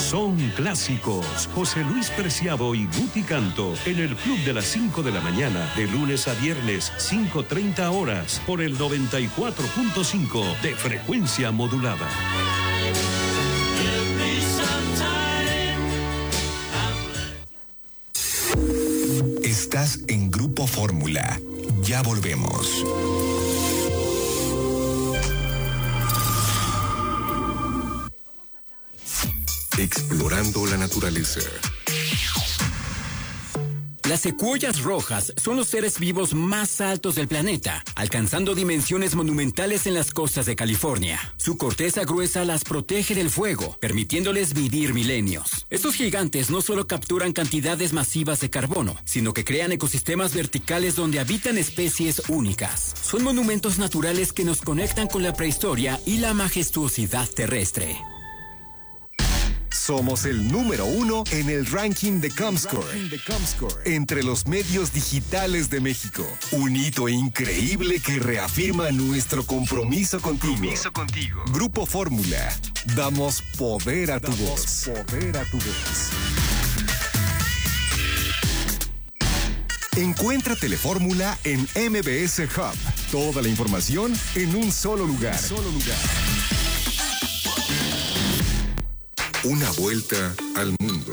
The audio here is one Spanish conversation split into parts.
Son clásicos. José Luis Preciado y Guti Canto en el Club de las 5 de la mañana, de lunes a viernes, 5:30 horas, por el 94.5 de frecuencia modulada. Estás en Grupo Fórmula. Ya volvemos. Explorando la naturaleza. Las secuoyas rojas son los seres vivos más altos del planeta, alcanzando dimensiones monumentales en las costas de California. Su corteza gruesa las protege del fuego, permitiéndoles vivir milenios. Estos gigantes no solo capturan cantidades masivas de carbono, sino que crean ecosistemas verticales donde habitan especies únicas. Son monumentos naturales que nos conectan con la prehistoria y la majestuosidad terrestre. Somos el número 1 en el ranking de Comscore, entre los medios digitales de México. Un hito increíble que reafirma nuestro compromiso contigo. Grupo Fórmula. Damos poder a tu voz. Encuentra Telefórmula en MBS Hub. Toda la información en un solo lugar. Una vuelta al mundo.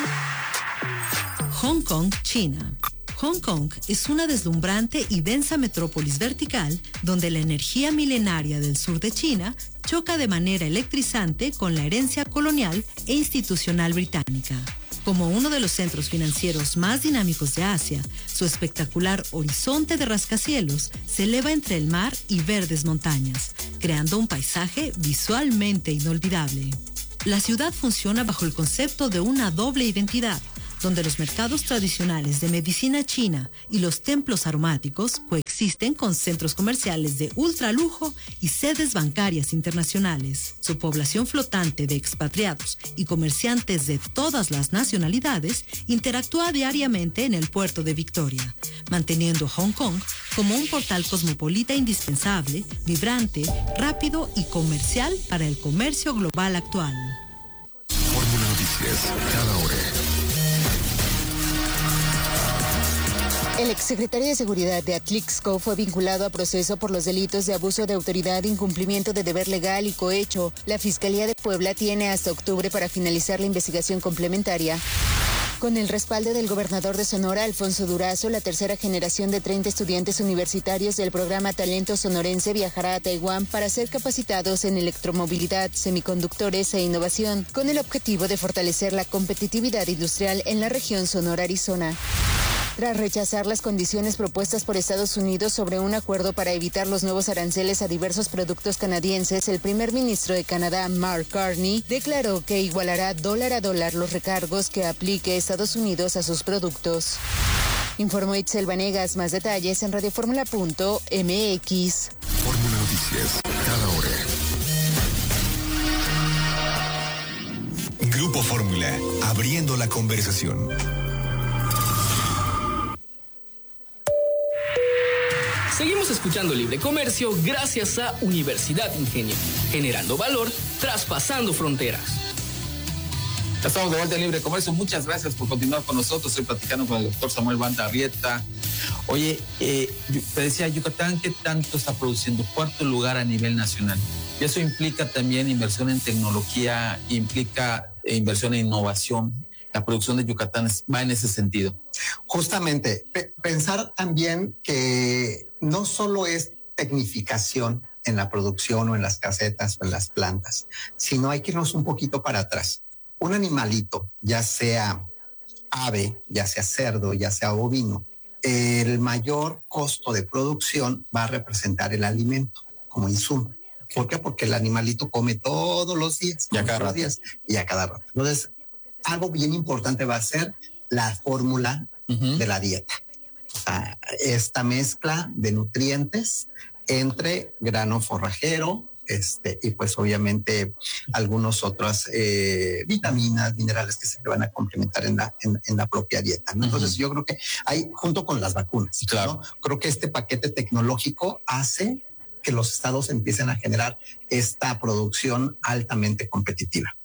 Hong Kong, China. Hong Kong es una deslumbrante y densa metrópolis vertical donde la energía milenaria del sur de China choca de manera electrizante con la herencia colonial e institucional británica. Como uno de los centros financieros más dinámicos de Asia, su espectacular horizonte de rascacielos se eleva entre el mar y verdes montañas, creando un paisaje visualmente inolvidable. La ciudad funciona bajo el concepto de una doble identidad, donde los mercados tradicionales de medicina china y los templos aromáticos coexisten con centros comerciales de ultralujo y sedes bancarias internacionales. Su población flotante de expatriados y comerciantes de todas las nacionalidades interactúa diariamente en el puerto de Victoria, manteniendo Hong Kong como un portal cosmopolita indispensable, vibrante, rápido y comercial para el comercio global actual. Fórmula Noticias, cada hora. El exsecretario de Seguridad de Atlixco fue vinculado a proceso por los delitos de abuso de autoridad, incumplimiento de deber legal y cohecho. La Fiscalía de Puebla tiene hasta octubre para finalizar la investigación complementaria. Con el respaldo del gobernador de Sonora, Alfonso Durazo, la tercera generación de 30 estudiantes universitarios del programa Talento Sonorense viajará a Taiwán para ser capacitados en electromovilidad, semiconductores e innovación, con el objetivo de fortalecer la competitividad industrial en la región Sonora-Arizona. Tras rechazar las condiciones propuestas por Estados Unidos sobre un acuerdo para evitar los nuevos aranceles a diversos productos canadienses, el primer ministro de Canadá, Mark Carney, declaró que igualará dólar a dólar los recargos que aplique Estados Unidos a sus productos. Informó Itzel Vanegas. Más detalles en radioformula.mx. Fórmula Noticias, cada hora. Grupo Fórmula, abriendo la conversación. Seguimos escuchando Libre Comercio gracias a Universidad Ingenio, generando valor, traspasando fronteras. Ya estamos de vuelta en Libre Comercio. Muchas gracias por continuar con nosotros. Estoy platicando con el doctor Samuel Banda Arrieta. Oye, te decía, Yucatán, ¿qué tanto está produciendo? Cuarto lugar a nivel nacional. Y eso implica también inversión en tecnología, implica inversión en innovación. La producción de Yucatán va en ese sentido. Justamente, pensar también que no solo es tecnificación en la producción o en las casetas o en las plantas, sino hay que irnos un poquito para atrás. Un animalito, ya sea ave, ya sea cerdo, ya sea bovino, el mayor costo de producción va a representar el alimento como insumo. ¿Por qué? Porque el animalito come todos los días, y a cada rato. Entonces, algo bien importante va a ser la fórmula de la dieta. Esta mezcla de nutrientes entre grano forrajero, y pues obviamente algunos otras vitaminas, minerales que se te van a complementar en la propia dieta, ¿no? Entonces yo creo que hay, junto con las vacunas, claro, ¿no? Creo que este paquete tecnológico hace que los estados empiecen a generar esta producción altamente competitiva.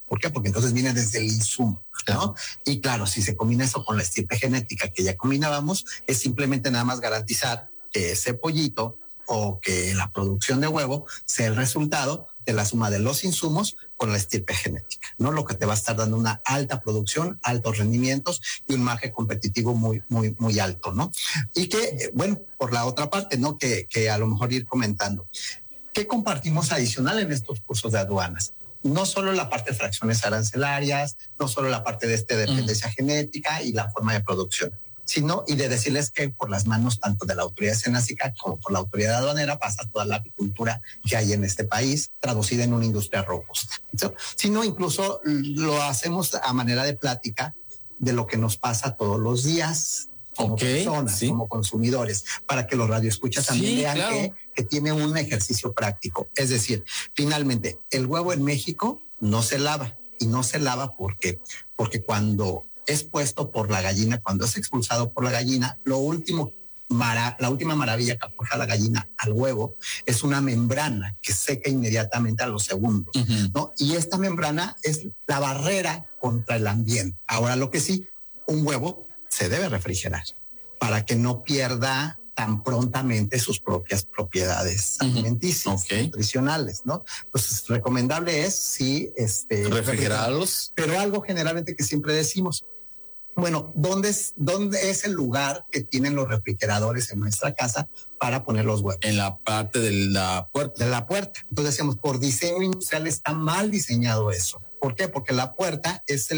¿Por qué? Porque entonces viene desde el insumo, ¿no? Y claro, si se combina eso con la estirpe genética que ya combinábamos, es simplemente nada más garantizar que ese pollito o que la producción de huevo sea el resultado de la suma de los insumos con la estirpe genética, ¿no? Lo que te va a estar dando una alta producción, altos rendimientos y un margen competitivo muy alto, ¿no? Y que, bueno, por la otra parte, ¿no? Que a lo mejor ir comentando. ¿Qué compartimos adicional en estos cursos de aduanas? No solo la parte de fracciones arancelarias, no solo la parte de dependencia genética y la forma de producción, sino y de decirles que por las manos tanto de la autoridad senásica como por la autoridad aduanera pasa toda la apicultura que hay en este país, traducida en una industria robusta. Sino incluso lo hacemos a manera de plática de lo que nos pasa todos los días como personas, como consumidores, para que los radioescuchas también vean que tiene un ejercicio práctico. Es decir, finalmente, el huevo en México no se lava, y no se lava porque cuando es puesto por la gallina, cuando es expulsado por la gallina, la última maravilla que aporta la gallina al huevo es una membrana que seca inmediatamente a los segundos, ¿no? Y esta membrana es la barrera contra el ambiente. Ahora, lo que sí, un huevo se debe refrigerar para que no pierda tan prontamente sus propias propiedades alimenticias, nutricionales, ¿no? Entonces, recomendable es sí, refrigerarlos. Pero algo generalmente que siempre decimos, bueno, ¿dónde es el lugar que tienen los refrigeradores en nuestra casa para poner los huevos? En la parte de la puerta. De la puerta. Entonces decíamos, por diseño industrial está mal diseñado eso. ¿Por qué? Porque la puerta es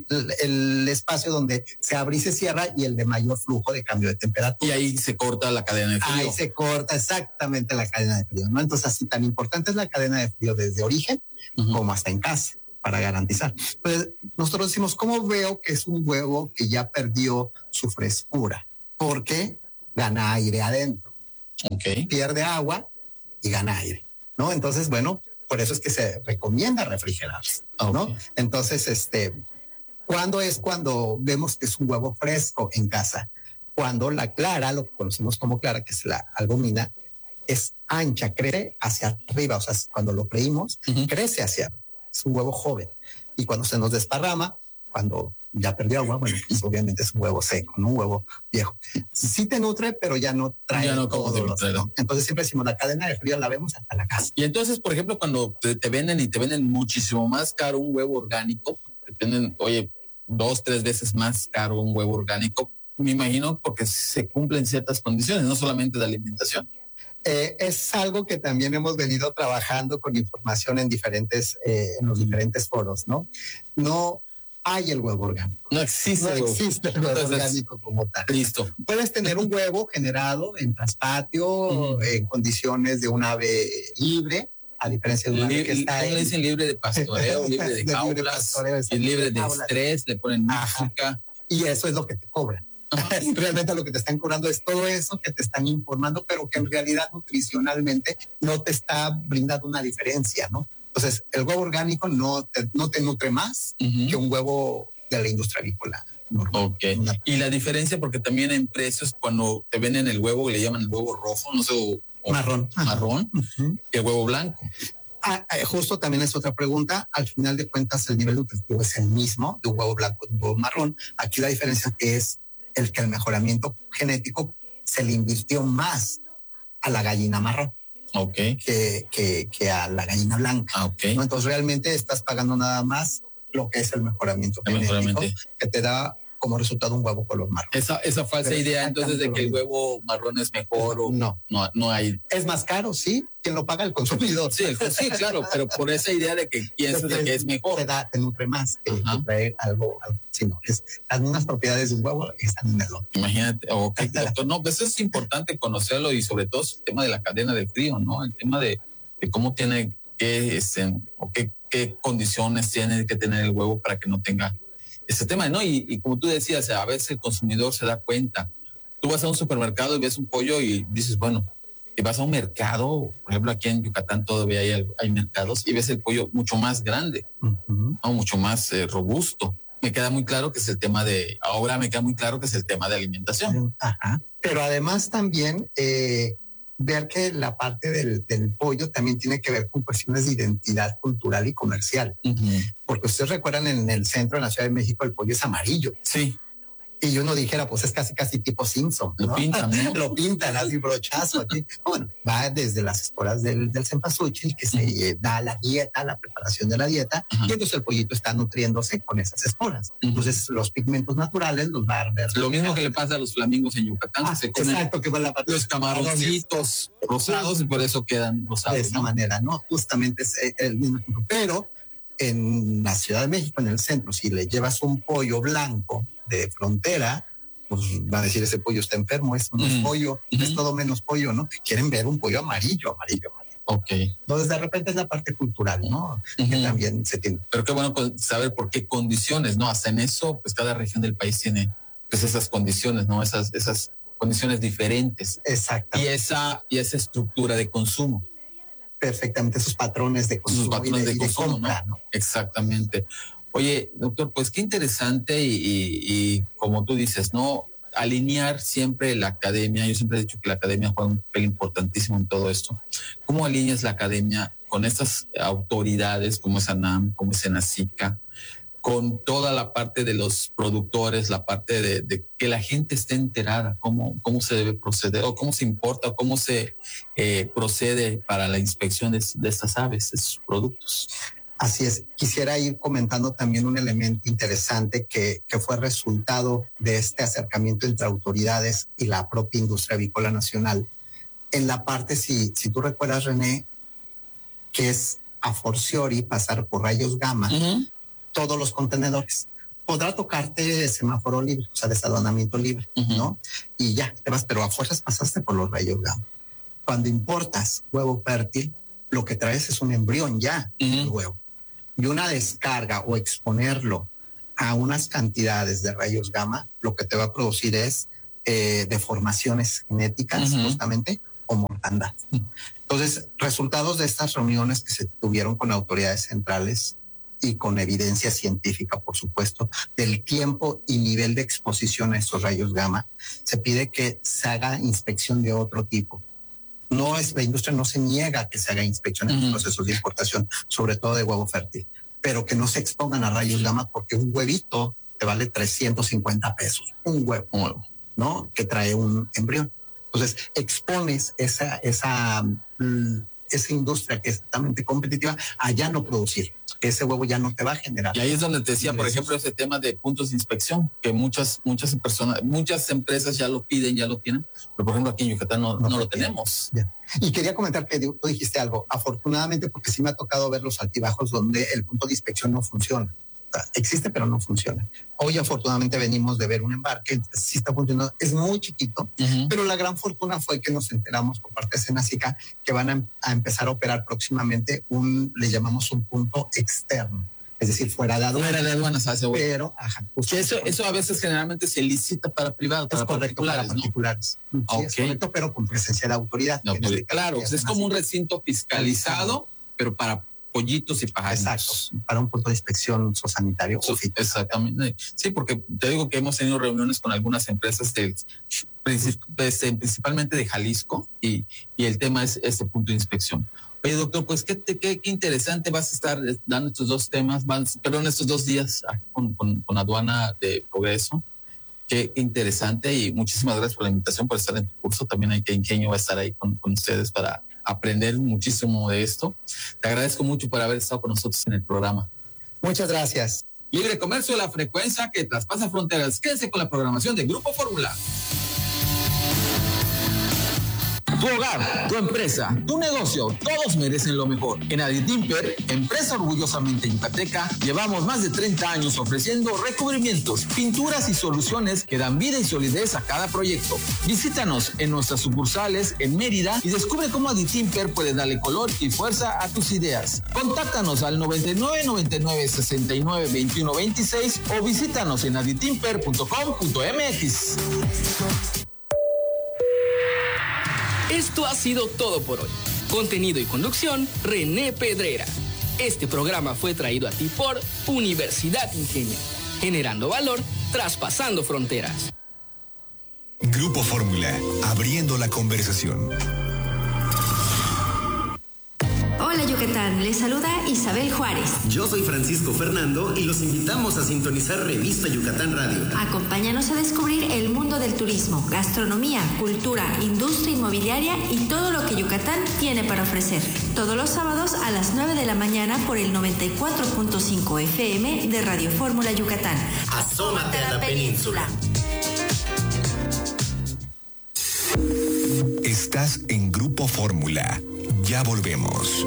el espacio donde se abre y se cierra y el de mayor flujo de cambio de temperatura. Y ahí se corta la cadena de frío. Ahí se corta exactamente la cadena de frío, ¿no? Entonces, así tan importante es la cadena de frío desde origen como hasta en casa, para garantizar. Pues nosotros decimos, ¿cómo veo que es un huevo que ya perdió su frescura? Porque gana aire adentro. Pierde agua y gana aire, ¿no? Entonces, bueno, por eso es que se recomienda refrigerar, ¿no? Entonces, cuando vemos que es un huevo fresco en casa? Cuando la clara, lo que conocemos como clara, que es la albúmina, es ancha, crece hacia arriba. O sea, cuando lo freímos, crece hacia arriba. Es un huevo joven. Y cuando se nos desparrama, cuando ya perdió agua, bueno, pues obviamente es un huevo seco, no un huevo viejo. Sí te nutre, pero ya no trae todo lo otro. Entonces siempre decimos, la cadena de frío la vemos hasta la casa. Y entonces, por ejemplo, cuando te venden muchísimo más caro un huevo orgánico, dependen, 2-3 veces más caro un huevo orgánico, me imagino porque se cumplen ciertas condiciones, no solamente de alimentación. Es algo que también hemos venido trabajando con información en los diferentes foros, ¿no? No hay el huevo orgánico. No existe el huevo orgánico como tal. Listo. Puedes tener un huevo generado en traspatio, en condiciones de un ave libre, a diferencia de un ave que está ahí. Dicen libre de pastoreo, libre de jaulas, libre de estrés, le ponen música. Y eso es lo que te cobran. Realmente lo que te están cobrando es todo eso que te están informando, pero que en realidad nutricionalmente no te está brindando una diferencia, ¿no? Entonces, el huevo orgánico no te nutre más que un huevo de la industria avícola normal. Y la diferencia, porque también en precios, cuando te venden el huevo, le llaman el huevo rojo, no sé, marrón, y el huevo blanco. Justo también es otra pregunta. Al final de cuentas, el nivel nutritivo es el mismo de un huevo blanco y de un huevo marrón. Aquí la diferencia es el mejoramiento genético se le invirtió más a la gallina marrón que a la gallina blanca. ¿No? Entonces realmente estás pagando nada más lo que es el mejoramiento genético que te da como resultado un huevo color marrón. Esa falsa idea entonces de que el huevo marrón es mejor o no hay. Es más caro, sí. ¿Quién lo paga? El consumidor. Sí, claro, pero por esa idea de que piensas de que es mejor. Te nutre más que traer algo sino las mismas propiedades de un huevo están en el otro. Imagínate, doctor, no, pues eso es importante conocerlo y sobre todo el tema de la cadena de frío, ¿no? El tema de cómo tiene que, qué condiciones tiene que tener el huevo para que no tenga ese tema, ¿no? Y como tú decías, a veces el consumidor se da cuenta. Tú vas a un supermercado y ves un pollo y dices, bueno, y vas a un mercado, por ejemplo, aquí en Yucatán todavía hay mercados y ves el pollo mucho más grande, ¿no? Mucho más robusto. Me queda muy claro que es el tema de alimentación. Pero además también ver que la parte del pollo también tiene que ver con cuestiones de identidad cultural y comercial. Porque ustedes recuerdan, en el centro, en la Ciudad de México, el pollo es amarillo. Sí. Y uno dijera, pues es casi tipo Simpson, ¿no? Lo pintan, ¿no? Lo pintan así, brochazo aquí. Bueno, va desde las esporas del cempasúchil, que se da la dieta, la preparación de la dieta, y entonces el pollito está nutriéndose con esas esporas. Entonces los pigmentos naturales los va a ver. Lo mismo que le pasa a los flamingos en Yucatán. Se comen exacto, que va la los camaroncitos rosados y por eso quedan rosados. De esa manera, ¿no? Justamente es el mismo tipo. Pero en la Ciudad de México, en el centro, si le llevas un pollo blanco de frontera, pues va a decir, ese pollo está enfermo, es menos pollo, es todo menos pollo, ¿no? Quieren ver un pollo amarillo. Ok. Entonces, de repente es la parte cultural, ¿no? Que también se tiene. Pero qué bueno saber por qué condiciones, ¿no? Hasta en eso, pues cada región del país tiene pues esas condiciones, ¿no? Esas condiciones diferentes. Exacto. Y esa estructura de consumo. Perfectamente, esos patrones de consumo. Esos patrones de consumo, compra, ¿no? Exactamente. Oye, doctor, pues qué interesante y como tú dices, ¿no? Alinear siempre la academia. Yo siempre he dicho que la academia juega un papel importantísimo en todo esto. ¿Cómo alineas la academia con estas autoridades como es ANAM, como es Senacica, con toda la parte de los productores, la parte de que la gente esté enterada, cómo se debe proceder, o cómo se importa, o cómo se procede para la inspección de estas aves, de sus productos? Así es. Quisiera ir comentando también un elemento interesante que fue resultado de este acercamiento entre autoridades y la propia industria avícola nacional. En la parte, si tú recuerdas, René, que es a forciori pasar por rayos gamma, todos los contenedores. Podrá tocarte semáforo libre, o sea, desaduanamiento libre, ¿no? Y ya, te vas, pero a fuerzas pasaste por los rayos gamma. Cuando importas huevo fértil, lo que traes es un embrión ya, el huevo. Y una descarga o exponerlo a unas cantidades de rayos gamma, lo que te va a producir es deformaciones genéticas, justamente, o mortandad. Entonces, resultados de estas reuniones que se tuvieron con autoridades centrales y con evidencia científica, por supuesto, del tiempo y nivel de exposición a estos rayos gamma, se pide que se haga inspección de otro tipo. La industria no se niega a que se haga inspección en los procesos de importación, sobre todo de huevo fértil, pero que no se expongan a rayos gamma, porque un huevito te vale 350 pesos, un huevo, ¿no? Que trae un embrión. Entonces, expones esa industria que es totalmente competitiva a ya no producir. Ese huevo ya no te va a generar. Y ahí es donde te decía, por ejemplo, ese tema de puntos de inspección, que muchas empresas ya lo piden, ya lo tienen, pero por ejemplo aquí en Yucatán no lo tenemos. Ya. Y quería comentar que tú dijiste algo, afortunadamente, porque sí me ha tocado ver los altibajos donde el punto de inspección no funciona. Existe, pero no funciona. Hoy, afortunadamente, venimos de ver un embarque, sí está funcionando, es muy chiquito, pero la gran fortuna fue que nos enteramos por parte de Senacica que van a empezar a operar próximamente le llamamos un punto externo, es decir, fuera de aduanas. Fuera de aduanas, pero, eso a veces generalmente se licita para privados, para particulares. ¿No? Sí, es correcto, pero con presencia de autoridad. Claro, es como un recinto fiscalizado, pero para pollitos y pajaritos. Exacto, para un punto de inspección sanitario. Exactamente. Sí, porque te digo que hemos tenido reuniones con algunas empresas principalmente de Jalisco y el tema es este punto de inspección. Oye, doctor, pues qué interesante vas a estar dando estos dos temas, estos 2 días con Aduana de Progreso. Qué interesante y muchísimas gracias por la invitación, por estar en tu curso. También hay que Ingenio va a estar ahí con ustedes para aprender muchísimo de esto. Te agradezco mucho por haber estado con nosotros en el programa. Muchas gracias. Libre Comercio, la frecuencia que traspasa fronteras. Quédense con la programación de Grupo Fórmula. Tu hogar, tu empresa, tu negocio, todos merecen lo mejor. En Aditimper, empresa orgullosamente yucateca, llevamos más de 30 años ofreciendo recubrimientos, pinturas y soluciones que dan vida y solidez a cada proyecto. Visítanos en nuestras sucursales en Mérida y descubre cómo Aditimper puede darle color y fuerza a tus ideas. Contáctanos al 99 99 69 21 26 o visítanos en aditimper.com.mx. Esto ha sido todo por hoy. Contenido y conducción, René Pedrera. Este programa fue traído a ti por Universidad Ingenio, generando valor, traspasando fronteras. Grupo Fórmula, abriendo la conversación. Yucatán, les saluda Isabel Juárez. Yo soy Francisco Fernando y los invitamos a sintonizar Revista Yucatán Radio. Acompáñanos a descubrir el mundo del turismo, gastronomía, cultura, industria inmobiliaria y todo lo que Yucatán tiene para ofrecer. Todos los sábados a las 9 de la mañana por el 94.5 FM de Radio Fórmula Yucatán. Asómate a la península. Estás en Grupo Fórmula. Ya volvemos.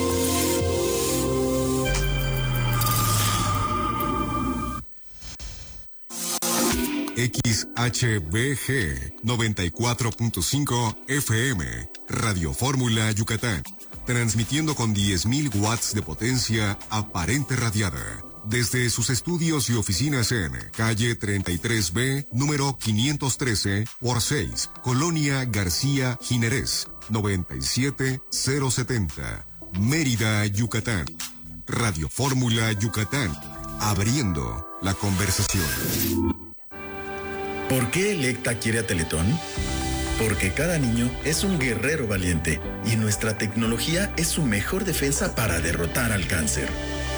XHBG 94.5 FM, Radio Fórmula Yucatán, transmitiendo con 10.000 watts de potencia aparente radiada, desde sus estudios y oficinas en calle 33B, número 513 por 6, Colonia García Jiménez, 97070, Mérida, Yucatán. Radio Fórmula Yucatán, abriendo la conversación. ¿Por qué Electa quiere a Teletón? Porque cada niño es un guerrero valiente y nuestra tecnología es su mejor defensa para derrotar al cáncer.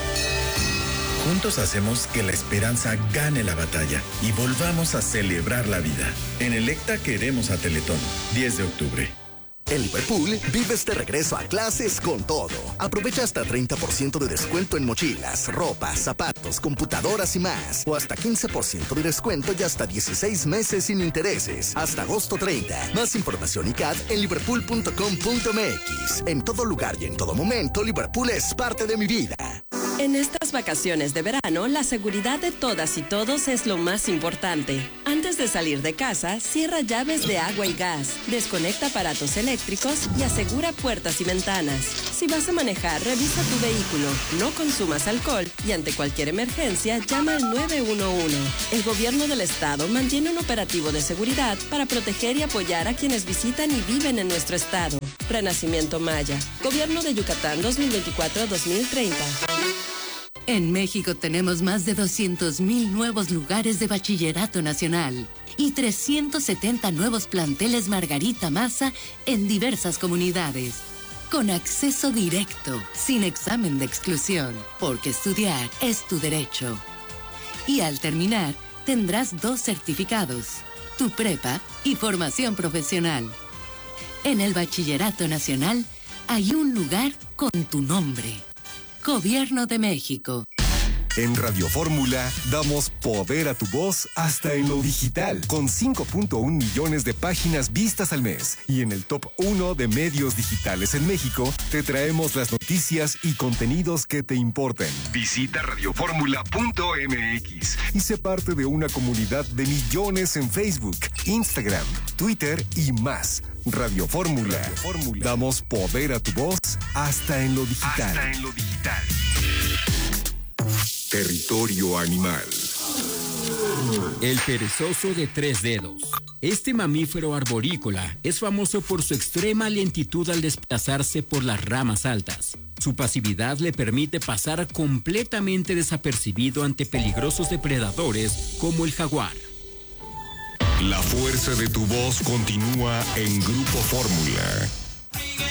Juntos hacemos que la esperanza gane la batalla y volvamos a celebrar la vida. En Electa queremos a Teletón. 10 de octubre. En Liverpool, vives de regreso a clases con todo. Aprovecha hasta 30% de descuento en mochilas, ropa, zapatos, computadoras y más. O hasta 15% de descuento y hasta 16 meses sin intereses. Hasta agosto 30. Más información y CAD en liverpool.com.mx. En todo lugar y en todo momento, Liverpool es parte de mi vida. En estas vacaciones de verano, la seguridad de todas y todos es lo más importante. Antes de salir de casa, cierra llaves de agua y gas, desconecta aparatos eléctricos y asegura puertas y ventanas. Si vas a manejar, revisa tu vehículo, no consumas alcohol y ante cualquier emergencia, llama al 911. El gobierno del estado mantiene un operativo de seguridad para proteger y apoyar a quienes visitan y viven en nuestro estado. Renacimiento Maya, Gobierno de Yucatán 2024-2030. En México tenemos más de 200,000 nuevos lugares de bachillerato nacional y 370 nuevos planteles Margarita Maza en diversas comunidades. Con acceso directo, sin examen de exclusión, porque estudiar es tu derecho. Y al terminar, tendrás 2 certificados, tu prepa y formación profesional. En el Bachillerato Nacional hay un lugar con tu nombre. Gobierno de México. En Radio Fórmula damos poder a tu voz hasta en lo digital, con 5.1 millones de páginas vistas al mes. Y en el top 1 de medios digitales en México, te traemos las noticias y contenidos que te importan. Visita radioformula.mx y sé parte de una comunidad de millones en Facebook, Instagram, Twitter y más. Radio Fórmula. Damos poder a tu voz hasta en lo digital. Territorio animal. El perezoso de 3 dedos. Este mamífero arborícola es famoso por su extrema lentitud al desplazarse por las ramas altas. Su pasividad le permite pasar completamente desapercibido ante peligrosos depredadores como el jaguar. La fuerza de tu voz continúa en Grupo Fórmula.